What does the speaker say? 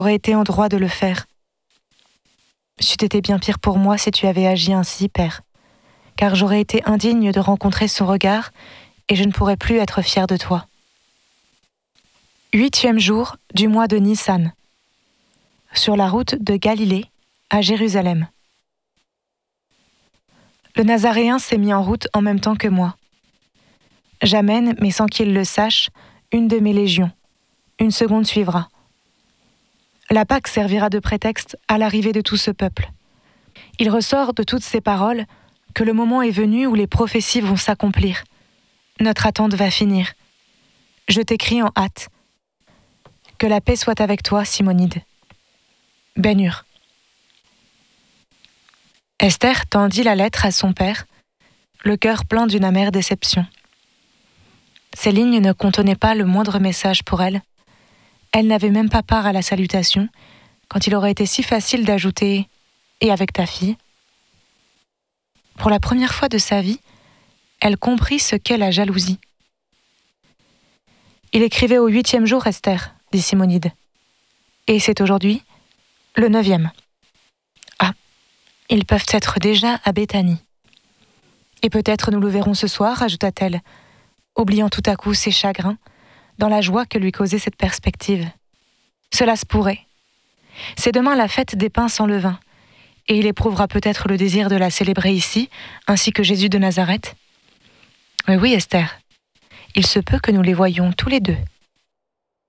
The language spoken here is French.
aurais été en droit de le faire. C'eût été bien pire pour moi si tu avais agi ainsi, Père, car j'aurais été indigne de rencontrer son regard et je ne pourrais plus être fière de toi. 8e jour du mois de Nissan. Sur la route de Galilée à Jérusalem. Le Nazaréen s'est mis en route en même temps que moi. J'amène, mais sans qu'il le sache, une de mes légions. Une seconde suivra. La Pâque servira de prétexte à l'arrivée de tout ce peuple. Il ressort de toutes ces paroles que le moment est venu où les prophéties vont s'accomplir. Notre attente va finir. Je t'écris en hâte. Que la paix soit avec toi, Simonide. Ben-Hur. Esther tendit la lettre à son père, le cœur plein d'une amère déception. Ces lignes ne contenaient pas le moindre message pour elle. Elle n'avait même pas part à la salutation, quand il aurait été si facile d'ajouter « et avec ta fille ». Pour la première fois de sa vie, elle comprit ce qu'est la jalousie. « Il écrivait au 8e jour, Esther », dit Simonide. « Et c'est aujourd'hui le 9e. » Ah, ils peuvent être déjà à Béthanie. « Et peut-être nous le verrons ce soir, ajouta-t-elle, oubliant tout à coup ses chagrins, dans la joie que lui causait cette perspective. Cela se pourrait. C'est demain la fête des pains sans levain, et il éprouvera peut-être le désir de la célébrer ici, ainsi que Jésus de Nazareth. Oui, Esther, il se peut que nous les voyions tous les deux.